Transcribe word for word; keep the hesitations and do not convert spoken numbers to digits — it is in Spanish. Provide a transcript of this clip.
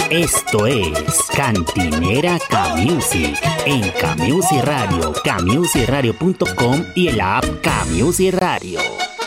Esto es Cantinera K-Music en K-Music Radio, K music radio punto com y el app K-Music Radio.